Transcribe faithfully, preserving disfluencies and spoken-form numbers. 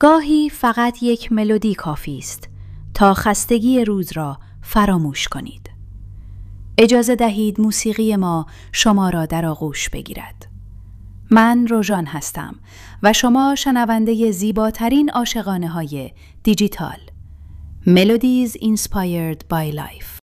گاهی فقط یک ملودی کافی است تا خستگی روز را فراموش کنید. اجازه دهید موسیقی ما شما را در آغوش بگیرد. من روژان هستم و شما شنونده زیباترین عاشقانه های دیجیتال. Melodies Inspired by Life.